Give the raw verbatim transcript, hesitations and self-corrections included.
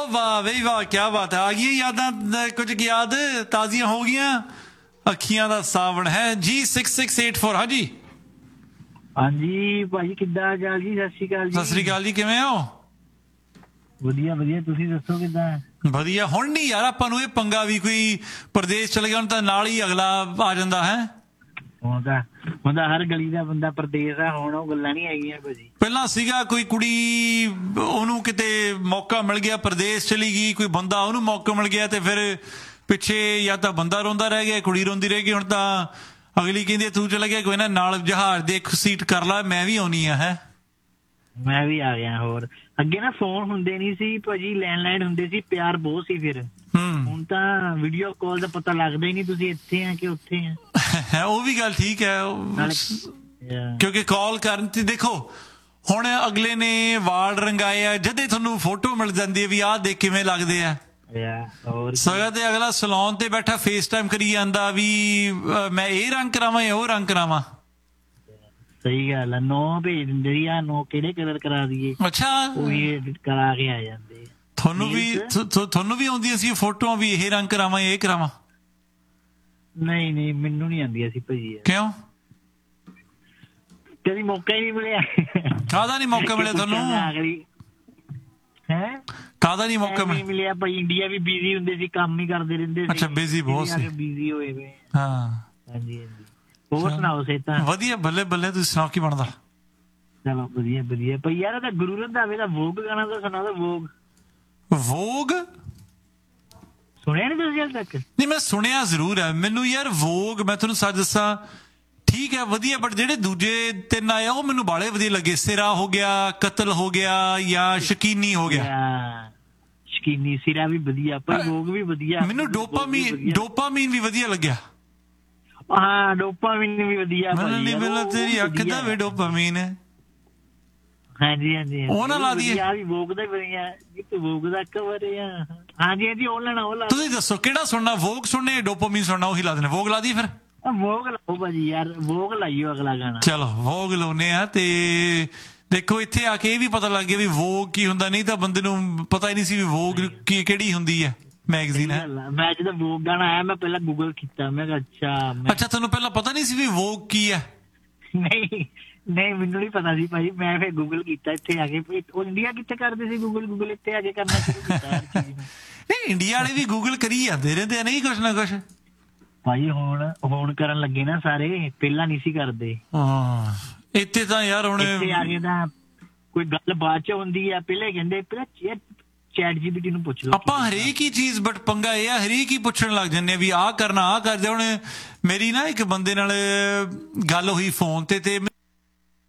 ਵਾਹ ਬਈ ਵਾਹ, ਕਿਆ ਬਾਤ ਹੈ। ਆ ਗਈਆਂ ਯਾਦਾਂ, ਕੁਝ ਯਾਦ ਤਾਜ਼ੀਆਂ ਹੋ ਗਈਆਂ। ਅੱਖੀਆਂ ਦਾ ਸਾਵਣ ਹੈ ਜੀ। Six six eight four. ਹਾਂਜੀ ਹਾਂਜੀ ਭਾਜੀ, ਕਿੱਦਾਂ ਹਾਲ ਚਾਲ ਜੀ? ਸਤਿ ਸ਼੍ਰੀ ਅਕਾਲ ਜੀ। ਸਤਿ ਸ੍ਰੀ ਅਕਾਲ ਜੀ, ਕਿਵੇਂ ਹੋ? ਵਧੀਆ ਵਧੀਆ, ਤੁਸੀਂ ਦੱਸੋ ਕਿੱਦਾਂ? ਵਧੀਆ। ਹੁਣ ਨਹੀਂ ਯਾਰ ਆਪਾਂ ਨੂੰ ਇਹ ਪੰਗਾ ਵੀ ਕੋਈ ਪ੍ਰਦੇਸ਼ ਚਲੇ ਗਿਆ ਹੁਣ ਤਾਂ ਨਾਲ ਹੀ ਅਗਲਾ ਆ ਜਾਂਦਾ ਹੈ। ਹੁਣ ਤਾਂ ਹੁਣ ਤਾਂ ਹਰ ਗਲੀ ਦਾ ਬੰਦਾ ਪ੍ਰਦੇਸ਼ ਆ, ਹੁਣ ਉਹ ਗੱਲਾਂ ਨਹੀਂ ਹੈਗੀਆਂ ਭਾਜੀ। ਪਹਿਲਾਂ ਸੀਗਾ ਕੋਈ ਕੁੜੀ, ਉਹਨੂੰ ਕਿਤੇ ਮੌਕਾ ਮਿਲ ਗਿਆ, ਪ੍ਰਦੇਸ਼ ਚਲੀ ਗਈ, ਕੋਈ ਬੰਦਾ ਉਹਨੂੰ ਮੌਕਾ ਮਿਲ ਗਿਆ ਤੇ ਫਿਰ ਪਿੱਛੇ ਜਾਂ ਤਾਂ ਬੰਦਾ ਰੋਂਦਾ ਰਹਿ ਗਿਆ, ਕੁੜੀ ਰੋਂਦੀ ਰਹਿ ਗਈ। ਹੁਣ ਤਾਂ ਅਗਲੀ ਕਹਿੰਦੀ ਤੂੰ ਚਲਾ ਗਿਆ, ਕੋਈ ਨਾ ਨਾਲ ਜਹਾਜ਼ ਦੇ ਇੱਕ ਸੀਟ ਕਰ ਲਾ, ਮੈਂ ਵੀ ਆਉਣੀ ਆ। ਹੈ ਮੈਂ ਵੀ ਆ ਗਿਆ। ਹੋਰ ਅੱਗੇ ਨਾ ਫੋਨ ਹੁੰਦੇ ਨਹੀਂ ਸੀ ਭਾਜੀ, ਲੈਂਡਲਾਈਨ ਹੁੰਦੇ ਸੀ, ਪਿਆਰ ਬਹੁਤ ਸੀ। ਫਿਰ ਹੁਣ ਤਾਂ ਵੀਡੀਓ ਕਾਲ ਦਾ ਪਤਾ ਲੱਗਦਾ ਹੀ ਨਹੀਂ ਤੁਸੀਂ ਇੱਥੇ ਆ ਕਿ ਉੱਥੇ ਆ। ਉਹ ਵੀ ਗੱਲ ਠੀਕ ਹੈ, ਕਿਉਂਕਿ ਕਾਲ ਕਰਨ ਤੇ ਦੇਖੋ ਹੁਣ ਅਗਲੇ ਨੇ ਵਾਲ ਰੰਗਾਏ ਆ, ਜਦੇ ਤੁਹਾਨੂੰ ਫੋਟੋ ਮਿਲ ਜਾਂਦੀ ਹੈ ਵੀ ਆਹ ਦੇਖ ਕਿਵੇਂ ਲੱਗਦੇ ਆ। ਸਗਾ ਤੇ ਅਗਲਾ ਸੈਲੂਨ ਤੇ ਬੈਠਾ ਫੇਸ ਟਾਈਮ ਕਰੀ ਜਾਂਦਾ ਵੀ ਮੈਂ ਇਹ ਰੰਗ ਕਰਾਵਾਂ ਜਾਂ ਉਹ ਰੰਗ ਕਰਾਵਾਂ। ਸਹੀ ਗੱਲ ਆ, ਨੋ ਭੇਜ ਦਿੰਦੇ ਸੀ, ਆ ਨੋ ਕਿਹੜੇ ਕਲਰ ਕਰਾ ਦਈਏ। ਅੱਛਾ, ਉਹੀ ਕਰਾ ਕੇ ਆ ਜਾਂਦੇ। ਤੁਹਾਨੂੰ ਵੀ ਤੁਹਾਨੂੰ ਵੀ ਆਉਂਦੀਆਂ ਸੀ ਫੋਟੋਆਂ ਵੀ ਇਹ ਰੰਗ ਕਰਾਵਾਂ ਇਹ ਕਰਾਵਾਂ? ਨਹੀਂ ਨਹੀਂ, ਮੈਨੂੰ ਨਹੀਂ ਆਉਂਦੀਆਂ ਸੀ ਭਾਜੀ। ਕਿਉਂ? ਕਦੀ ਮੌਕਾ ਹੀ ਨਹੀਂ ਮਿਲਿਆ। ਕਾਹਦਾ ਨਹੀਂ ਮੌਕਾ ਮਿਲਿਆ ਤੁਹਾਨੂੰ? ਹੈ ਕਾਹਦਾ ਨਹੀਂ ਮੌਕਾ ਮਿਲਿਆ ਭਾਈ? ਇੰਡੀਆ ਵੀ ਬਿਜ਼ੀ ਹੁੰਦੇ ਸੀ, ਕੰਮ ਹੀ ਕਰਦੇ ਰਹਿੰਦੇ ਸੀ। ਅੱਛਾ, ਬਿਜ਼ੀ ਬਹੁਤ ਸੀ, ਬਿਜ਼ੀ ਹੋਏ ਵੇ। ਹਾਂ ਹਾਂਜੀ ਹਾਂਜੀ। ਹੋਰ ਸੁਣਾਓ ਸਿਹਤਾਂ? ਵਧੀਆ, ਬੱਲੇ ਬੱਲੇ। ਤੁਸੀਂ ਸੁਣਾਓ ਕੀ ਬਣਦਾ? ਚਲੋ ਵਧੀਆ ਵਧੀਆ ਭਾਈ। ਯਾਰ ਉਹਦਾ ਗੁਰੂ ਰੰਧਾਵੇ ਦਾ ਵੋਗ ਗਾਣਾ ਤਾਂ ਸੁਣਾ ਦੋ। ਵੋਗ ਵੋਗ ਸੁਣਿਆ ਨੀ ਤੁਸੀਂ ਹਾਲੇ ਤੱਕ? ਨਹੀਂ, ਮੈਂ ਸੁਣਿਆ ਜ਼ਰੂਰ ਹੈ। ਮੈਨੂੰ ਯਾਰ ਵੋਗ, ਮੈਂ ਤੁਹਾਨੂੰ ਸੱਚ ਦੱਸਾਂ, ਠੀਕ ਹੈ ਵਧੀਆ, ਬਟ ਜਿਹੜੇ ਦੂਜੇ ਤਿੰਨ ਆਏ ਉਹ ਮੈਨੂੰ ਬਾਲੇ ਵਧੀਆ ਲੱਗੇ। ਸਿਰਾ ਹੋ ਗਿਆ, ਕਤਲ ਹੋ ਗਿਆ, ਜਾਂ ਸ਼ਕੀਨੀ ਹੋ ਗਿਆ। ਸ਼ਕੀਨੀ, ਸਿਰਾ ਵੀ ਵਧੀਆ ਪਰ ਵੋਗ ਵੀ ਵਧੀਆ। ਮੈਨੂੰ ਡੋਪਾਮੀਨ ਡੋਪਾਮੀਨ ਵੀ ਵਧੀਆ ਲੱਗਿਆ। ਹਾਂ, ਡੋਪਾਮੀਨ ਵੀ ਵਧੀਆ। ਮੈਨੂੰ ਨਹੀਂ ਮਿਲਣਾ ਤੇਰੀ ਅੱਖ ਦਾ ਵੀ ਡੋਪਾਮੀਨ ਹੈ। ਹਾਂਜੀ ਹਾਂਜੀ, ਉਹ ਨਾ ਲਾ ਦਈਏ। ਯਾਰ ਵੋਗ ਦਾ ਵਧੀਆ, ਵੋਗ ਦਾ ਕਵਰ ਆ। ਹਾਂਜੀ ਹਾਂਜੀ, ਉਹ ਲੈਣਾ, ਉਹ ਲਾ। ਤੁਸੀਂ ਦੱਸੋ ਕਿਹੜਾ ਸੁਣਨਾ, ਵੋਗ ਸੁਣਨੇ ਡੋਪਾਮੀਨ ਸੁਣਨਾ? ਉਹੀ ਲਾ ਦੇਣਾ, ਵੋਗ ਲਾ ਦੀ ਫਿਰ। ਵੋਗ ਲਾਓ ਭਾਜੀ, ਯਾਰ ਵੋਗ ਲਾਈਓ ਅਗਲਾ ਗਾਣਾ। ਚਲੋ ਵੋਗ ਲਾਉਨੇ ਆ। ਤੇ ਦੇਖੋ ਇੱਥੇ ਆ ਕੇ ਇਹ ਵੀ ਪਤਾ ਲੱਗ ਗਿਆ ਵੀ ਵੋਗ ਕੀ ਹੁੰਦਾ, ਨਹੀਂ ਤਾਂ ਬੰਦੇ ਨੂੰ ਪਤਾ ਹੀ ਨਹੀਂ ਸੀ ਵੀ ਵੋਗ ਕੀ ਕਿਹੜੀ ਹੁੰਦੀ ਹੈ ਮੈਗਜ਼ੀਨ ਹੈ। ਮੈਂ ਜਦੋਂ ਵੋਗ ਗਾਣਾ ਆਇਆ ਮੈਂ ਪਹਿਲਾਂ ਗੂਗਲ ਕੀਤਾ, ਮੈਂ ਕਿਹਾ ਅੱਛਾ। ਅੱਛਾ, ਤੁਹਾਨੂੰ ਪਹਿਲਾਂ ਪਤਾ ਨਹੀਂ ਸੀ ਵੀ ਵੋਗ ਕੀ ਹੈ? ਨਹੀਂ ਨਹੀਂ, ਮੈਨੂੰ ਨਹੀਂ ਪਤਾ ਸੀ ਭਾਜੀ। ਮੈਂ ਫਿਰ ਗੂਗਲ ਕੀਤਾ ਇੱਥੇ ਆ ਕੇ। ਉਹ ਇੰਡੀਆ ਕਿੱਥੇ ਕਰਦੇ ਸੀ ਗੂਗਲ? ਗੂਗਲ ਇੱਥੇ ਆ ਕੇ ਕਰਨਾ ਸ਼ੁਰੂ ਕੀਤਾ ਹਰ ਚੀਜ਼ ਨੂੰ। ਨਹੀਂ, ਇੰਡੀਆ ਵਾਲੇ ਵੀ ਗੂਗਲ ਕਰੀ ਜਾਂਦੇ ਰਹਿੰਦੇ, ਨਹੀਂ ਕੁਛ ਨਾ ਕੁਛ ਭਾਈ। ਹੁਣ ਹੁਣ ਕਰਨ ਲੱਗੇ ਨਾ ਸਾਰੇ, ਪਹਿਲਾਂ ਨਹੀਂ ਸੀ ਕਰਦੇ। ਹਾਂ, ਇੱਥੇ ਤਾਂ ਯਾਰ ਹੁਣ ਇੱਥੇ ਆ ਕੇ ਤਾਂ ਕੋਈ ਗੱਲ ਬਾਅਦ ਚ ਹੁੰਦੀ ਆ, ਪਹਿਲੇ ਕਹਿੰਦੇ ਪਹਿਲਾਂ ਚੈਟ ਜੀਪੀਟੀ ਨੂੰ ਪੁੱਛ ਲਓ। ਆਪਾਂ ਹਰੇਕ ਹੀ ਚੀਜ਼, ਬਟ ਪੰਗਾ ਇਹ ਆ ਹਰੇਕ ਹੀ ਪੁੱਛਣ ਲੱਗ ਜਾਂਦੇ ਆ ਵੀ ਆਹ ਕਰਨਾ ਆਹ ਕਰਦੇ। ਹੁਣ ਮੇਰੀ ਨਾ ਇੱਕ ਬੰਦੇ ਨਾਲ ਗੱਲ ਹੋਈ ਫੋਨ ਤੇ ਤੇ